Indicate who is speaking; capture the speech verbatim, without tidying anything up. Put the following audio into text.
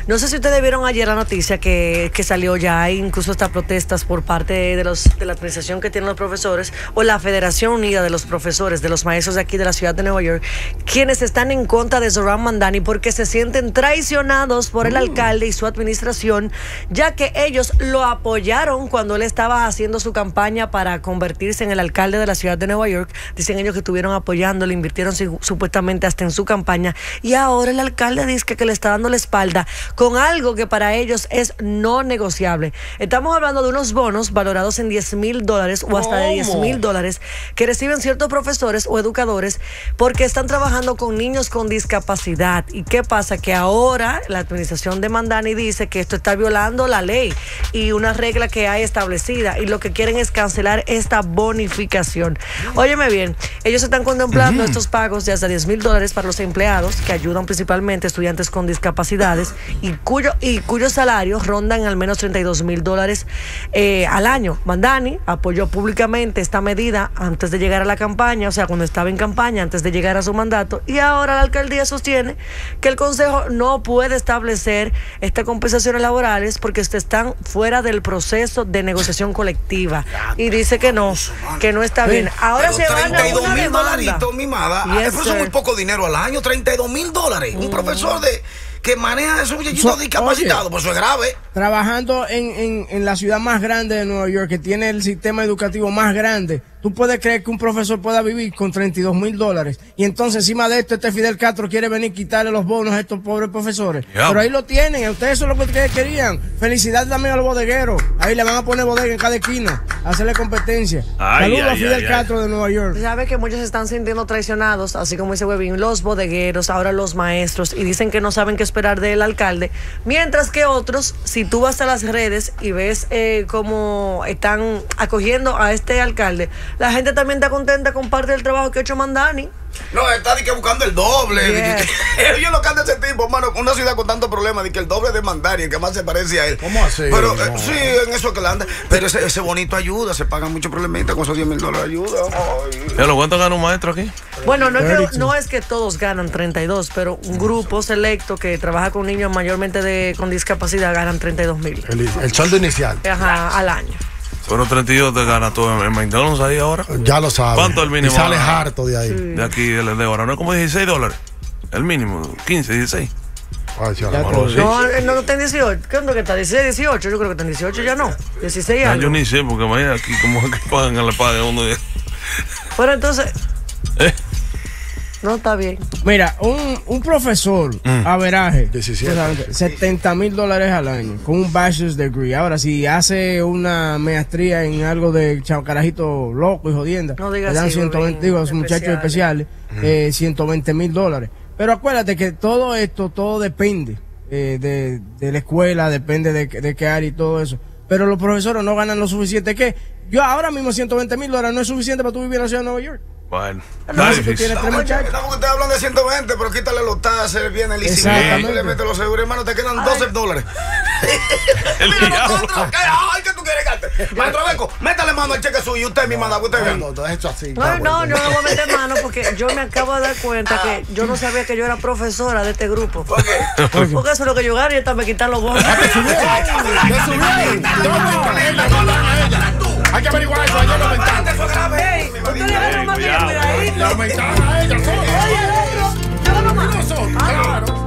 Speaker 1: No sé si ustedes vieron ayer la noticia que, que salió ya, hay incluso hasta protestas por parte de, los, de la administración que tienen los profesores o la Federación Unida de los Profesores, de los maestros de aquí de la ciudad de Nueva York, quienes están en contra de Zohran Mamdani porque se sienten traicionados por el alcalde y su administración, ya que ellos lo apoyaron cuando él estaba haciendo su campaña para convertirse en el alcalde de la ciudad de Nueva York. Dicen ellos que estuvieron apoyando, le invirtieron supuestamente hasta en su campaña, y ahora el alcalde dice que, que le está dando la espalda con algo que para ellos es no negociable. Estamos hablando de unos bonos valorados en diez mil dólares o hasta de diez mil dólares que reciben ciertos profesores o educadores porque están trabajando con niños con discapacidad. ¿Y qué pasa? Que ahora la administración de Mamdani dice que esto está violando la ley y una regla que hay establecida, y lo que quieren es cancelar esta bonificación. Óyeme bien, ellos están contemplando uh-huh. estos pagos de hasta diez mil dólares para los empleados que ayudan principalmente a estudiantes con discapacidades y, cuyo, y cuyos salarios rondan al menos treinta y dos mil dólares eh, al año. Mamdani apoyó públicamente esta medida antes de llegar a la campaña, o sea, cuando estaba en campaña, antes de llegar a su mandato, y ahora la alcaldía sostiene que el consejo no puede establecer estas compensaciones laborales porque están fuera del proceso de negociación colectiva, y dice que no, que no está bien. Ahora se van a una demanda.
Speaker 2: Mi mada, yes, eso es muy poco dinero al año, treinta y dos mil dólares. Mm. Un profesor de que maneja a esos muchachitos so, discapacitados, pues eso es grave.
Speaker 3: Trabajando en, en, en la ciudad más grande de Nueva York, que tiene el sistema educativo más grande, ¿tú puedes creer que un profesor pueda vivir con treinta y dos mil dólares? Y entonces encima de esto, este Fidel Castro quiere venir a quitarle los bonos a estos pobres profesores. Yeah. Pero ahí lo tienen, ustedes eso es lo que ustedes querían. Felicidades también a los bodegueros. Ahí le van a poner bodega en cada esquina, a hacerle competencia. Saludos a Fidel ay, Castro ay. de Nueva York.
Speaker 1: Sabe que muchos se están sintiendo traicionados, así como dice Webin, los bodegueros, ahora los maestros, y dicen que no saben qué esperar del alcalde. Mientras que otros, si tú vas a las redes y ves eh, cómo están acogiendo a este alcalde, la gente también está contenta con parte del trabajo que ha hecho Mamdani.
Speaker 2: No, está de que buscando el doble. Yeah. De que, yo lo que ando ese tipo, hermano, una ciudad con tantos problemas, de que el doble de Mamdani, el que más se parece a él.
Speaker 3: ¿Cómo así?
Speaker 2: Pero
Speaker 3: no.
Speaker 2: eh, sí, en eso que la anda. Pero ese, ese bonito ayuda, se pagan muchos problemitas con esos diez mil dólares de ayuda.
Speaker 4: ¿Pero cuánto gana un maestro aquí?
Speaker 1: Bueno, no es, que, no es que todos ganan treinta y dos, pero un grupo selecto que trabaja con niños mayormente de, con discapacidad ganan treinta y dos mil.
Speaker 5: El, el sueldo inicial.
Speaker 1: Ajá, al año.
Speaker 4: Pero treinta y dos te gana todo en McDonald's ahí ahora.
Speaker 5: Ya lo sabes.
Speaker 4: ¿Cuánto es el mínimo?
Speaker 5: Y sales harto de ahí.
Speaker 4: Sí. De aquí, de, de ahora. No es como dieciséis dólares. El mínimo, quince, dieciséis.
Speaker 5: Ay, sí,
Speaker 1: no, sí. no, no está en dieciocho. ¿Qué onda que está? dieciséis, dieciocho. Yo creo que está en dieciocho ya no. dieciséis años.
Speaker 4: No, yo ni sé, porque imagínate aquí como es que pagan a la paga uno. De...
Speaker 1: Bueno, entonces.
Speaker 4: ¿Eh?
Speaker 1: No, está bien.
Speaker 3: Mira, un, un profesor, mm. averaje,
Speaker 5: diecisiete.
Speaker 3: setenta mil dólares al año, con un bachelor's degree. Ahora, si hace una maestría en algo de carajito loco y jodienda,
Speaker 1: no
Speaker 3: le dan ciento veinte, digo, a los muchachos especiales, mm. eh, ciento veinte mil dólares. Pero acuérdate que todo esto, todo depende eh, de, de la escuela, depende de, de qué área y todo eso. Pero los profesores no ganan lo suficiente. ¿Qué? Yo ahora mismo ciento veinte mil dólares no es suficiente para tú vivir en la ciudad de Nueva York.
Speaker 4: Bueno,
Speaker 3: no, si tú tienes tres muchachos.
Speaker 2: Estamos que ustedes hablan de ciento veinte, pero quítale los taxes, viene el I C I, le metes los seguros, hermano, te quedan doce dólares.
Speaker 4: El
Speaker 2: Mira nosotros, ¿qué? Ay, ¿qué tú quieres, Garte? Maestro Beco, métale mano al cheque suyo, usted mi manda, usted ve.
Speaker 5: No, no, hecho así.
Speaker 1: No, no, yo no voy a meter mano porque yo me acabo de dar cuenta que yo no sabía que yo era profesora de este grupo.
Speaker 2: ¿Por qué?
Speaker 1: Porque eso es lo que yo gano y hasta me quitan los bonos.
Speaker 5: ¡Te subieron! Hay que averiguar eso, ayer lo aumentaron.
Speaker 2: Eso es grave.
Speaker 1: Usted le agarra más bien, mira ahí.
Speaker 5: Le aumentaron a ella,
Speaker 1: Oye, el otro, yo no más.
Speaker 5: Claro.